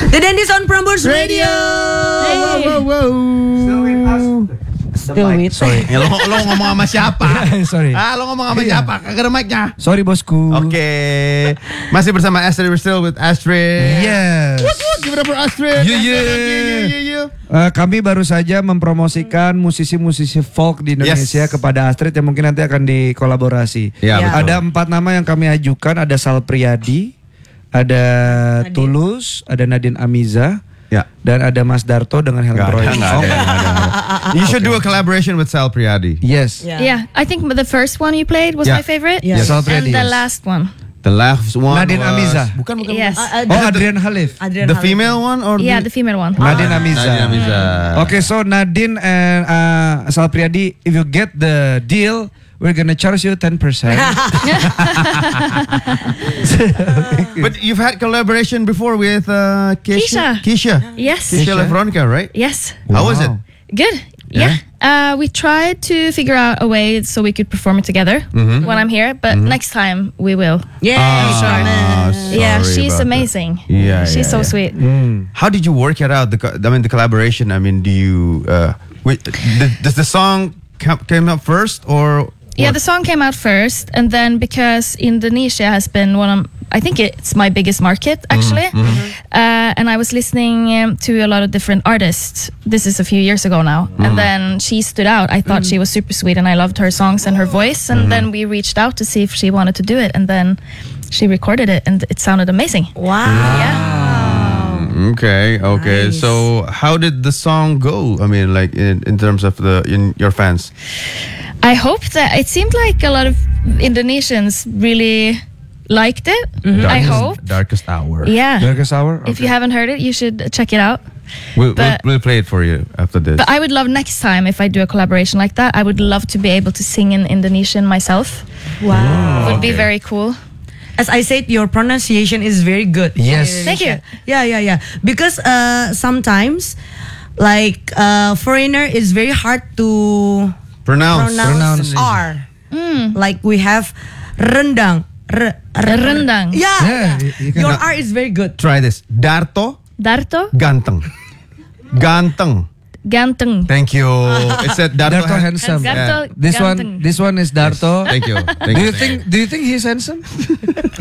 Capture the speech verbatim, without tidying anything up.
The Dandies on Prambors Radio. Hey. Wow, wow, wow. Still with us. Still with. Sorry. Ya, lo, lo ngomong sama siapa? Sorry. Ah, lo ngomong sama Iya. siapa? Kagak ada mic-nya. Sorry bosku. Oke. Masih bersama Astrid, we're still with Astrid. Yes. Woot, woot, give it up for Astrid. Yeah, yeah. Astrid, yeah, yeah, yeah. Uh, kami baru saja mempromosikan musisi-musisi folk di Indonesia Yes. kepada Astrid yang mungkin nanti akan dikolaborasi. Ya, Ya. betul. Ada empat nama yang kami ajukan, ada Sal Priadi, ada Nadine. Tulus, ada Nadine Amiza, Ya. dan ada Mas Darto dengan Helen Nggak Troy. ada, nggak ada, nggak ada, nggak ada. You should do a collaboration with Sal Priadi. Yes. Yeah. Yeah, I think the first one you played was Yeah. my favorite. Yeah. Sal And Priadi. the yes. last one. The last one Nadine was... Amiza. Bukan, bukan. Yes. Uh, uh, Oh, Adrian Halif. Adrian The Halil. female one or Yeah, the... the female one. Nadine Amiza. Nadine Amiza. Okay, so Nadine and uh, Sal Priadi, if you get the deal, we're gonna charge you ten percent. But you've had collaboration before with uh, Keisha. Keisha. Keisha. Yes. Keisha Keisha. Lefronica, right? Yes. How was it? Wow. Good. Yeah. Uh, we tried to figure out a way so we could perform it together Mm-hmm. when I'm here, but next time we will. Yeah. Ah, sorry yeah, she's about that. amazing. Yeah, she's yeah, so yeah. sweet. How did you work it out? The co- I mean, the collaboration. I mean, do you? Uh, wait, th- does the song come, came up first or? Yeah, what? the song came out first, and then because Indonesia has been one of, I think it's my biggest market actually, uh, and I was listening um, to a lot of different artists. This is a few years ago now, and then she stood out. I thought she was super sweet, and I loved her songs and her voice. And then we reached out to see if she wanted to do it, and then she recorded it, and it sounded amazing. Wow. Yeah. Okay, okay. Nice. So how did the song go? I mean, like in, in terms of the in your fans. I hope that it seemed like a lot of Indonesians really liked it. I Darkest- hope. Darkest hour. Yeah. Darkest Hour? If you haven't heard it, you should check it out. We'll, we'll, But- we'll play it for you after this. But I would love next time if I do a collaboration like that. I would love to be able to sing in Indonesian myself. Wow. Would be okay. very cool. As I said, your pronunciation is very good. Yes. Thank you. Yeah, yeah, yeah. Because uh, sometimes, like, uh, foreigner is very hard to Pronounce. pronounce Pronounce. R. Mm. Like we have rendang. R- r- Rendang. Yeah. Yeah, yeah. you- you can- Your R is very good. Try this. Darto Darto, ganteng. Ganteng. ganteng. Thank you. It said Darto, Darto Han- handsome. Darto, This ganteng. one, this one is Darto. Thank you. Thank Do you. you think? Do you think he's handsome?